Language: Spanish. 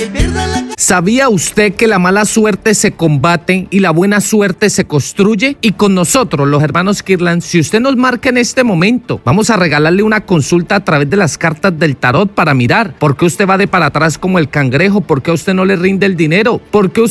¿Sabía usted que la mala suerte se combate y la buena suerte se construye? Y con nosotros, los hermanos Kirtland, si usted nos marca en este momento, vamos a regalarle una consulta a través de las cartas del tarot para mirar por qué usted va de para atrás como el cangrejo, por qué a usted no le rinde el dinero, por qué